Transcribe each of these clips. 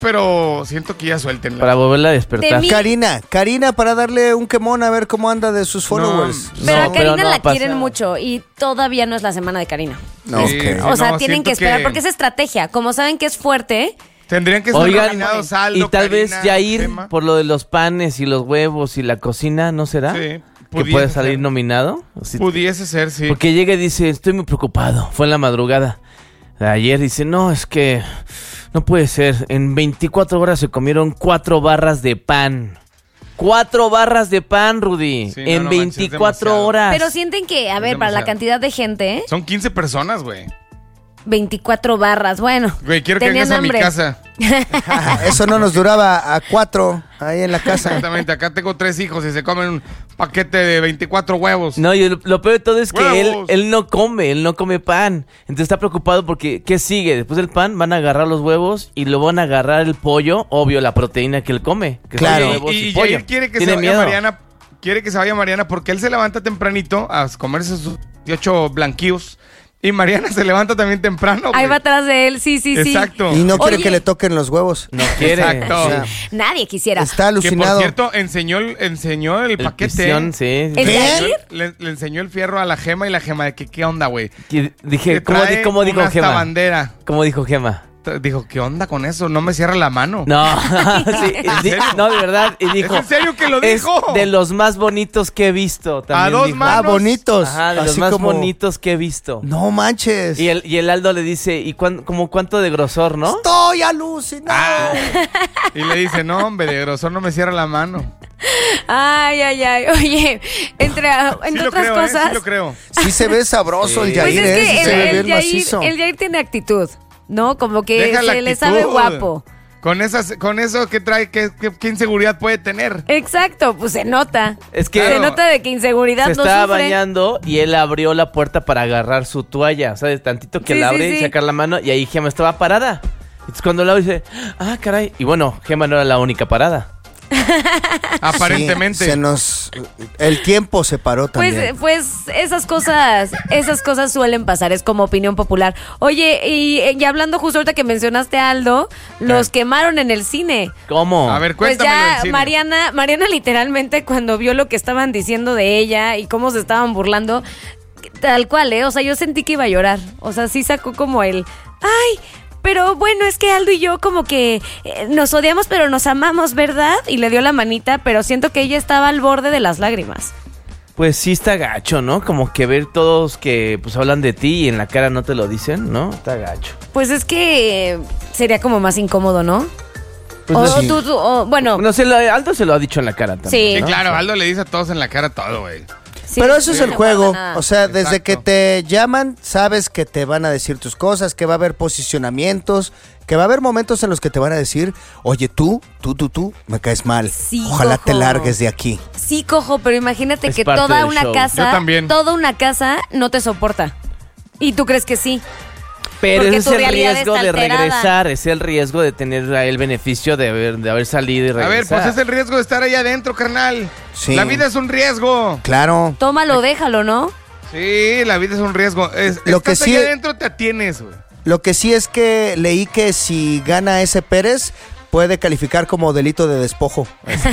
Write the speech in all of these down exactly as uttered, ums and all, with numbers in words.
pero siento que ya suéltenla. Para volverla a despertar. De Karina, Karina, para darle un quemón a ver cómo anda de sus followers. Pero No, a Karina pero no la pasa. quieren mucho y todavía no es la semana de Karina. No, Sí, ok. O sea, no, tienen siento que esperar que porque es estrategia. Como saben que es fuerte, Tendrían que ser Oigan, nominados Aldo, y tal Karina, vez ya ir Chema. por lo de los panes y los huevos y la cocina, ¿no será? Sí, Que pudiese puede salir ser. nominado. Sí. Pudiese ser, sí. Porque llega y dice, estoy muy preocupado. Fue en la madrugada. Ayer dice, no, es que no puede ser. En veinticuatro horas se comieron cuatro barras de pan. Cuatro barras de pan, Rudy. Sí, no, en no manches, es veinticuatro demasiado. horas. pero sienten que, a ver, para la demasiado. cantidad de gente, Son quince personas, güey. veinticuatro barras, bueno. Güey, quiero que tenían vengas a mi hambre. casa. Eso no nos duraba a cuatro ahí en la casa. Exactamente, acá tengo tres hijos y se comen un paquete de veinticuatro huevos. No, y lo, lo peor de todo es que él, ¡Huevos! él no come, él no come pan. Entonces está preocupado porque, ¿qué sigue? Después del pan van a agarrar los huevos y lo van a agarrar el pollo, obvio, la proteína que él come. Que son Claro. huevos Y, y, y pollo. Jair quiere que se Tiene vaya miedo. Mariana. Quiere que se vaya Mariana porque él se levanta tempranito a comerse sus dieciocho blanquillos. Y Mariana se levanta también temprano. Ahí güey. va atrás de él, sí, sí, sí. Exacto. Y no quiere Oye. que le toquen los huevos. No quiere. Exacto. O sea, Nadie quisiera. está Que por alucinado. cierto, enseñó el, enseñó el, El paquete. pistión, sí. ¿El ¿Qué? Jair? Le, le enseñó el fierro a la Gema y la Gema de que qué onda, güey. Que Dije, Que ¿cómo, di- trae cómo dijo una hasta Gema? bandera. ¿Cómo dijo Gema? T- Dijo, ¿qué onda con eso? No me cierra la mano. No, sí, di- serio? no, de verdad. Y dijo, ¿Es en serio que lo es dijo? de los más bonitos que he visto. También A dos dijo. manos. Ah, bonitos. Ajá, de los Así más como- bonitos que he visto. No manches. Y el, y el Aldo le dice, ¿y cuán, como cuánto de grosor, no? Estoy alucinado. Ah. Y le dice, no, hombre, de grosor no me cierra la mano. Ay, ay, ay. Oye, entre, entre Sí lo otras creo, ¿eh? cosas. Sí lo creo. Sí se ve sabroso el Pues Jair, es ¿eh? que Sí el, se ve el bien Jair, macizo. el Jair tiene actitud, ¿no? Como que Deja se la le actitud. sabe guapo. Con, esas, con eso que trae, ¿qué, qué, qué inseguridad puede tener? Exacto, pues se nota. Es que Se Claro. nota de que inseguridad se no estaba sufre. bañando y él abrió la puerta para agarrar su toalla. ¿Sabes? Tantito que Sí, la sí, abre y sí. sacar la mano y ahí Gema estaba parada. Entonces cuando la abre dice, ah, caray. Y bueno, Gema no era la única parada. Aparentemente. Sí, se nos... El tiempo se paró Pues, también. pues esas cosas, esas cosas suelen pasar, es como opinión popular. Oye, y, y hablando justo ahorita que mencionaste a Aldo, los ¿Qué? quemaron en el cine. ¿Cómo? A ver, Pues cuéntamelo ya del cine. Mariana, Mariana literalmente cuando vio lo que estaban diciendo de ella y cómo se estaban burlando, tal cual, ¿eh? O sea, yo sentí que iba a llorar. O sea, sí sacó como el, ay, pero bueno, es que Aldo y yo como que eh, nos odiamos pero nos amamos, ¿verdad? Y le dio la manita, pero siento que ella estaba al borde de las lágrimas. Pues sí está gacho, ¿no? Como que ver todos que pues hablan de ti y en la cara no te lo dicen, ¿no? Está gacho. Pues es que eh, sería como más incómodo, ¿no? Pues o, no, sí. tú, tú- o, bueno, No sé, lo- Aldo se lo ha dicho en la cara también. Sí. Sí, ¿no? claro, Aldo le dice a todos en la cara todo, güey. sí, Pero eso es sí, el no juego. guarda nada. O sea, desde Exacto. que te llaman, sabes que te van a decir tus cosas, que va a haber posicionamientos, que va a haber momentos en los que te van a decir, oye, tú, tú, tú, tú, me caes mal. Sí, Ojalá te cojo. largues de aquí. Sí, cojo, pero imagínate Es que parte toda del una show. casa, Yo también. toda una casa no te soporta. Y tú crees que sí. Pero Porque ese tu es el realidad riesgo está de alterada. regresar, es el riesgo de tener el beneficio de haber, de haber salido y A ver, regresar. pues es el riesgo de estar ahí adentro, carnal. Sí. La vida es un riesgo. Claro. Tómalo, déjalo, ¿no? Sí, la vida es un riesgo. Es, Lo que estás sí ahí es- adentro, te atienes, güey. Lo que sí es que leí que si gana ese Pérez, puede calificar como delito de despojo.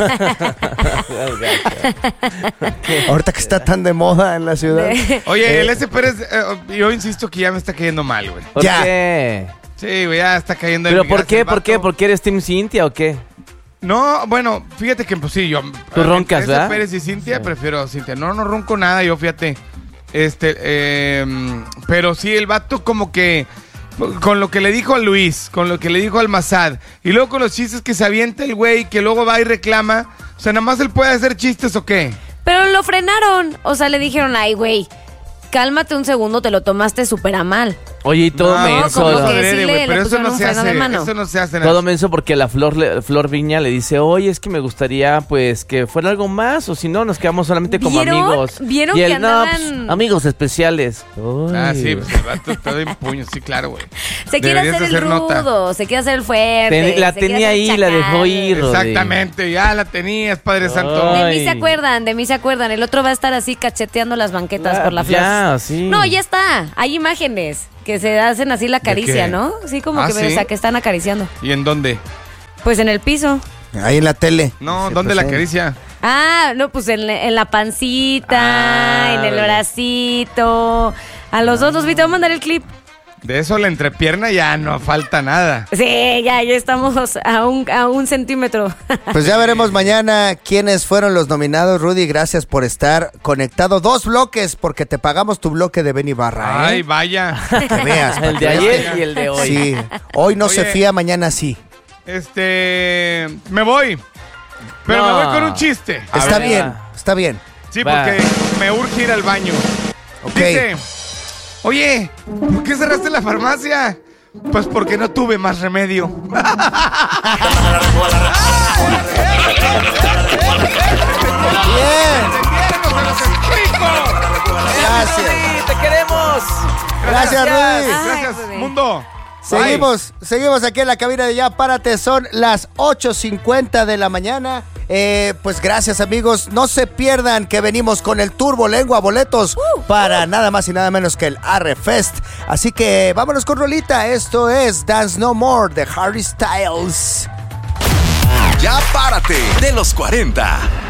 Ahorita que está tan de moda en la ciudad. Oye, el S. Pérez, eh, yo insisto que ya me está cayendo mal, güey. ¿Por Ya. qué? Sí, güey, ya está cayendo en ¿Pero mi por gracia qué? el ¿Por qué? vato. ¿Por qué eres Team Cintia o qué? No, bueno, fíjate que pues sí, yo... Tú roncas, entre ¿verdad? Pérez y Cintia, Sí. prefiero Cintia. No, no ronco nada, yo fíjate. Este, eh, pero sí, el vato como que... Con lo que le dijo a Luis, con lo que le dijo al Mazad, y luego con los chistes que se avienta el güey, que luego va y reclama. O sea, nada más él puede hacer chistes o qué. Pero lo frenaron. O sea, le dijeron, ay, güey, cálmate un segundo, te lo tomaste súper a mal. Oye, y todo No, menso. como no que se adrede, sí güey, le- pero le eso pusieron no un se freno de hace, mano. eso no se hace. Todo menso porque la Flor, le- Flor Viña le dice, oye, es que me gustaría pues que fuera algo más o si no nos quedamos solamente como ¿Vieron? amigos. ¿Vieron y que él, no, andaban- pues, amigos especiales. Ah, Ay. sí, pues el vato está en puño, sí, claro, güey. Se quiere Deberías hacer de el hacer nota. rudo, se quiere hacer el fuerte. Ten- la se quiere tenía hacer el ahí, la dejó chacal. ir. Rodri. Exactamente, ya la tenías, Padre Santo. Ay. De mí se acuerdan, de mí se acuerdan. El otro va a estar así cacheteando las banquetas Ah, por la pues flor. ya, sí. No, ya está. Hay imágenes que se hacen así la caricia, qué? ¿no? Sí, como Ah, que, ¿sí? o sea, que están acariciando. ¿Y en dónde? Pues en el piso. Ahí en la tele. No, Sí, ¿dónde pues, la sí. acaricia? Ah, no, pues en, en la pancita, Ah, en el vale. bracito. A los dos los vi, te voy a mandar el clip. De eso la entrepierna ya no falta nada. Sí, ya, ya estamos a un, a un centímetro. Pues ya veremos mañana quiénes fueron los nominados. Rudy, gracias por estar conectado. Dos bloques, porque te pagamos tu bloque de Benny Barra. Ay, ¿eh? vaya. Para que veas. para El que de veas ayer que- y el de hoy. Sí, hoy no se Oye. fía, mañana sí. Este. Me voy. Pero No. me voy con un chiste. A Está ver, bien, va. está bien. Sí, Va. porque me urge ir al baño. Ok. Dice, oye, ¿por qué cerraste la farmacia? Pues porque no tuve más remedio. Bien, ¡Se los explico! gracias. Sí, te queremos. Gracias, Rudy. Ay, Gracias, bebé. mundo. Seguimos, seguimos aquí en la cabina de Ya Párate, son las ocho cincuenta de la mañana. Eh, pues gracias, amigos, no se pierdan que venimos con el Turbo Lengua, boletos para nada más y nada menos que el Arre Fest. Así que vámonos con rolita, esto es Dance No More de Harry Styles. Ya párate de los cuarenta.